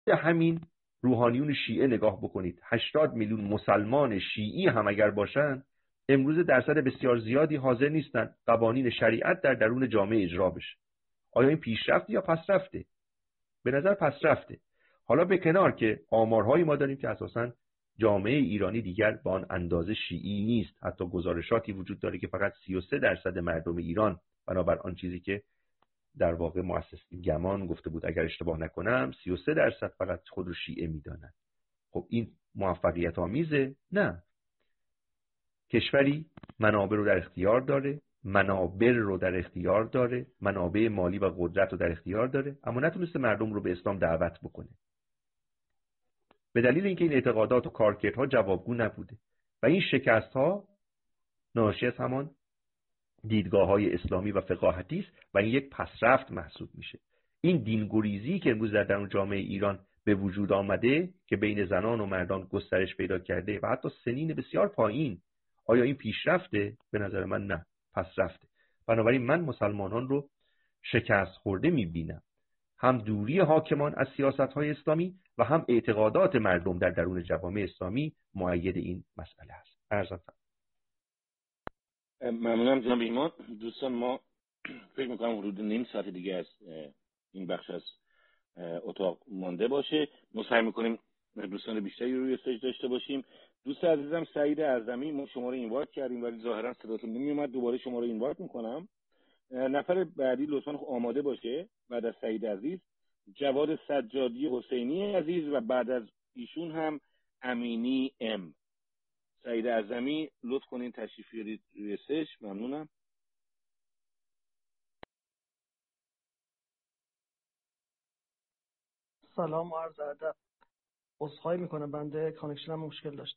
همین روحانیون شیعه نگاه بکنید. 80 میلیون مسلمان شیعی هم اگر باشن، امروز درصد بسیار زیادی حاضر نیستن قوانین شریعت در درون جامعه اجرا بشه. آیا این پیشرفته یا پسرفته؟ به نظر پسرفته. حالا به کنار که آمارهایی ما داریم که اساساً جامعه ایرانی دیگر با آن اندازه شیعی نیست. حتی گزارشاتی وجود داره که فقط 33% مردم ایران، بنابر آن چیزی که در واقع مؤسس گمان گفته بود اگر اشتباه نکنم، 33% فقط خود رو شیعه میدانند. خب این موفقیت آمیزه؟ نه. کشوری منابع رو در اختیار داره، منابع رو در اختیار داره، منابع مالی و قدرت رو در اختیار داره، اما نتونسته مردم رو به اسلام دعوت بکنه. به دلیل اینکه این اعتقادات و کارکردها جوابگو نبوده و این شکست ها ناشی از همان دیدگاه های اسلامی و فقاهتی است و این یک پسرفت محسوب میشه. این دینگریزی که امروز در درون جامعه ایران به وجود آمده که بین زنان و مردان گسترش پیدا کرده و حتی سنین بسیار پایین، آیا این پیشرفته؟ به نظر من نه، پسرفته. بنابراین من مسلمانان رو شکست خورده میبینم، هم دوری حاکمان از سیاست‌های اسلامی و هم اعتقادات مردم در درون جوامع اسلامی مؤید این مسئله است. عرض ممنونم جناب ایمان. دوستان ما فکر میکنم حدود نیم ساعت دیگه از این بخش از اتاق مانده باشه. ما سعی میکنیم دوستان بیشتری روی استیج داشته باشیم. دوست عزیزم سعید اعظمی، ما شما رو اینوایت کردیم ولی ظاهرا صداتون نمیومد. دوباره شما رو اینوایت میکنم. نفر بعدی لطفا آماده باشه. بعد از سعید عزیز جواد سجادی حسینی عزیز و بعد از ایشون هم امینی ام. سعید اعظمی لطف کنین تشریف بیارید روی استیج. ممنونم. سلام و عرض ادب. عذرخواهی میکنم بنده کانکشنم مشکل داشت.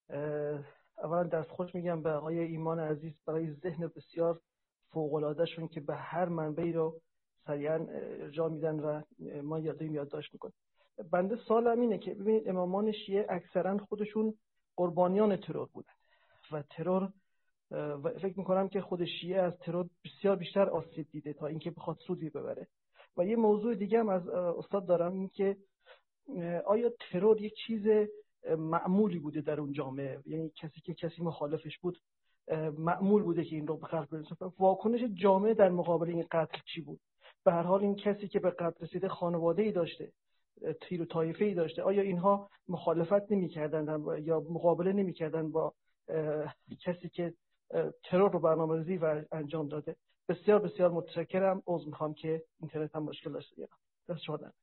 اولا دست خوش میگم به آقای ایمان عزیز برای ذهن بسیار فوق‌العاده شون که به هر منبعی رو سریعا ارجاع میدن و ما یادداشت میکنیم. بنده سوالم اینه که ببینید امامان شیعه اکثرا خودشون قربانیان ترور بودن و ترور و فکر میکنم که خود شیعه از ترور بسیار بیشتر آسیب دیده تا اینکه بخواد سودی ببره. و یه موضوع دیگه هم از استاد دارم، این که آیا ترور یک چیز معمولی بوده در اون جامعه؟ یعنی کسی مخالفش بود معمول بوده که این رو به خلق برسونه؟ واکنش جامعه در مقابل این قتل چی بود؟ به هر حال این کسی که به قتل رسیده خانواده‌ای داشته، تیر و طایفه‌ای داشته، آیا اینها مخالفت نمی‌کردند یا مقابله نمی‌کردند با کسی که ترور رو برنامه‌ریزی و انجام داده؟ بسیار بسیار متشکرم. عذر میخوام که اینترنت هم مشکل داشته. دست شما درد.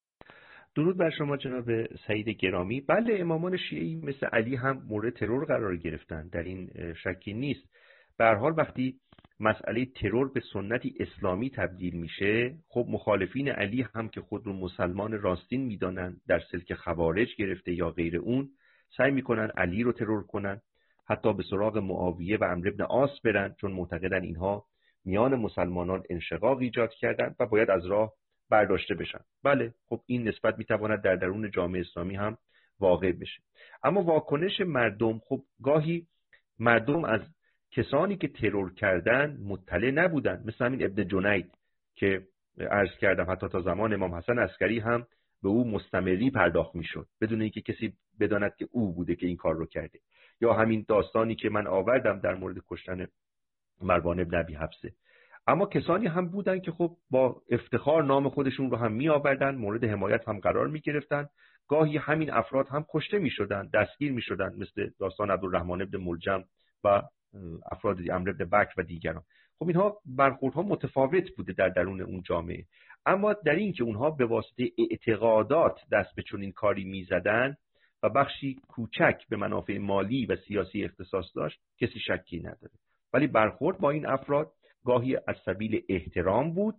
درود بر شما جناب سعید گرامی. بله، امامان شیعی مثل علی هم مورد ترور قرار گرفتن، در این شکی نیست. به هر حال وقتی مسئله ترور به سنتی اسلامی تبدیل میشه، خب مخالفین علی هم که خود رو مسلمان راستین میدانن، در سلک خوارج گرفته یا غیر اون، سعی میکنن علی رو ترور کنن، حتی به سراغ معاویه و عمرو بن عاص برن، چون معتقدن اینها میان مسلمانان انشقاق ایجاد کردن و باید از راه برداشته بشن. بله، خب این نسبت میتواند در درون جامعه اسلامی هم واقع بشه. اما واکنش مردم، خب گاهی مردم از کسانی که ترور کردن مطلع نبودن، مثل همین ابن جنید که عرض کردم حتی تا زمان امام حسن عسکری هم به او مستمری پرداخت میشد بدون اینکه کسی بداند که او بوده که این کار رو کرده. یا همین داستانی که من آوردم در مورد کشتن مروان ابن ابی حفصه. اما کسانی هم بودن که خب با افتخار نام خودشون رو هم می آوردن، مورد حمایت هم قرار می گرفتن. گاهی همین افراد هم کشته می شدن، دستگیر می شدن، مثل داستان عبدالرحمن ابن ملجم و افراد عمرو بن بکر و دیگران. خب اینها برخوردها متفاوت بوده در درون اون جامعه. اما در این که اونها به واسطه اعتقادات دست به چنین کاری می زدن و بخشی کوچک به منافع مالی و سیاسی اختصاص داشت، کسی شکی نداره. ولی برخورد با این افراد گاهی از سبیل احترام بود،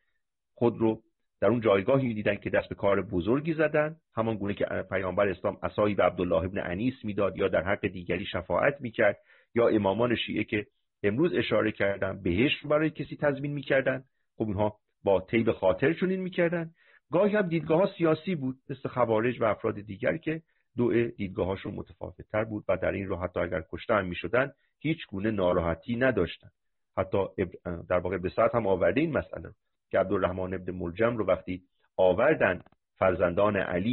خود رو در اون جایگاهی می‌دیدن که دست به کار بزرگی زدن، همان گونه که پیامبر اسلام عصایی به عبدالله ابن انیس میداد یا در حق دیگری شفاعت میکرد، یا امامان شیعه که امروز اشاره کردن بهشت برای کسی تضمین میکردن. خب اینها با طیب خاطر چنین میکردن. گاهی هم دیدگاه‌ها سیاسی بود، مثل خوارج و افراد دیگر که دیدگاه‌هاشون متفاوت‌تر بود و در این راه حتی اگر کشته هم می‌شدن هیچ گونه ناراحتی نداشتن. حتی در واقع به ساعت هم آورده این مسئله که عبدالرحمن ابن ملجم رو وقتی آوردن فرزندان علی